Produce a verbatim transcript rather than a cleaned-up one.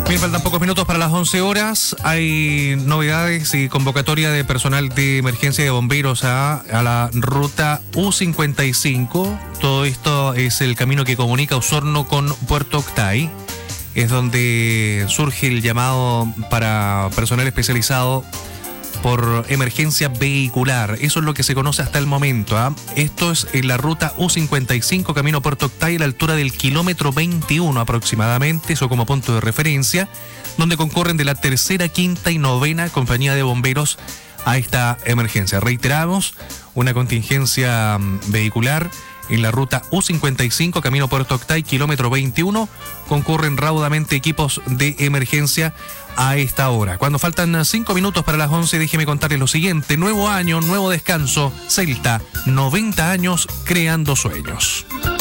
Bien, faltan pocos minutos para las once horas. Hay novedades y convocatoria de personal de emergencia de bomberos a, a la ruta U cincuenta y cinco. Todo esto es el camino que comunica Osorno con Puerto Octay. Es donde surge el llamado para personal especializado por emergencia vehicular. Eso es lo que se conoce hasta el momento. ¿eh? Esto es en la ruta U cincuenta y cinco, camino Puerto Octay, a la altura del kilómetro veintiuno aproximadamente, eso como punto de referencia, donde concurren de la tercera, quinta y novena compañía de bomberos a esta emergencia. Reiteramos, una contingencia vehicular en la ruta U cincuenta y cinco, camino Puerto Octay, kilómetro veintiuno, concurren raudamente equipos de emergencia a esta hora. Cuando faltan cinco minutos para las once, déjeme contarles lo siguiente. Nuevo año, nuevo descanso. Celta, noventa años creando sueños.